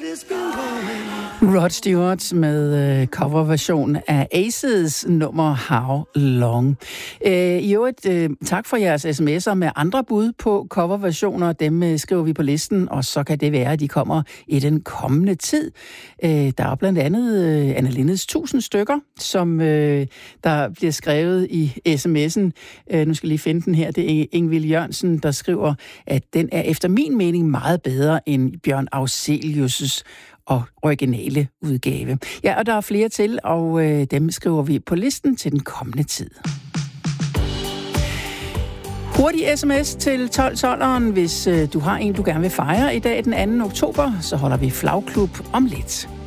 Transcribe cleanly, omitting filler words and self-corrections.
Rod Stewart med coverversion af Aces nummer How Long. I øvrigt, tak for jeres sms'er med andre bud på coverversioner. Dem skriver vi på listen, og så kan det være, at de kommer i den kommende tid. Der er blandt andet Anne Lindes 1000 stykker, som der bliver skrevet i sms'en. Nu skal jeg lige finde den her. Det er Ingvild Jørgensen, der skriver, at den er efter min mening meget bedre end Bjørn Afzelius' og originale udgave. Ja, og der er flere til, og dem skriver vi på listen til den kommende tid. Hurtig sms til 1212'eren, hvis du har en, du gerne vil fejre i dag, den 2. oktober, så holder vi flagklub om lidt.